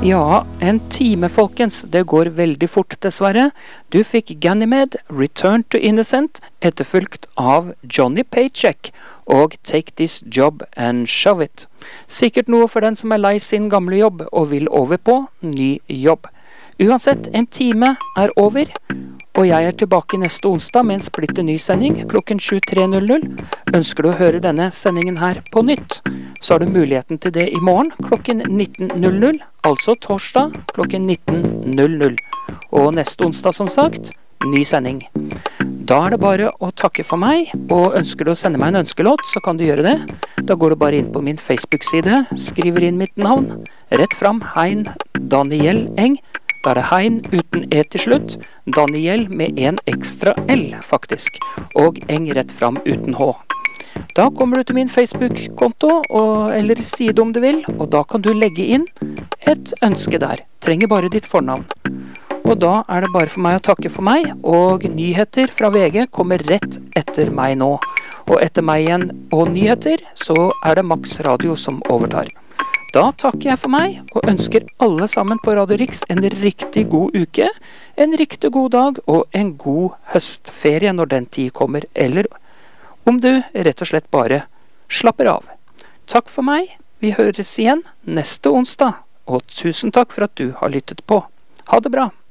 Ja, en time, folkens. Det går veldig fort, dessverre. Du fikk Ganymede, Return to Innocent, etterfulgt av Johnny Paycheck og Take This Job and Shove It. Sikkert noe for den som lei sin gamle jobb og vil over på ny jobb. Uansett, en time over, og jeg tilbake neste onsdag med en splitter ny sending klokken 23:00. Ønsker du å høre denne sendingen her på nytt, så har du muligheten til det i morgen klokken 19:00, altså torsdag klokken 19:00. Og neste onsdag, som sagt, ny sending. Da det bare å takke for meg, og ønsker du å sende meg en ønskelåt, så kan du gjøre det. Da går du bare inn på min Facebook-side, skriver inn mitt navn, rett fram Hein Daniel Eng. Da det Hein uten E til slutt, Daniel med en ekstra L faktisk, og Eng rett fram uten H. Da kommer du til min Facebook-konto, eller side om du vil, og da kan du legge inn et ønske der. Trenger bare ditt fornavn. Og da det bare for meg å takke for meg, og nyheter fra VG kommer rett etter meg nå. Og etter meg igjen og nyheter, så det Max Radio som overtar. Da takker jeg for meg, og ønsker alle sammen på Radio Rix en riktig god uke, en riktig god dag og en god høstferie når den tid kommer, eller om du rett og slett bare slapper av. Takk for meg, vi høres igjen neste onsdag, og tusen takk for at du har lyttet på. Ha det bra!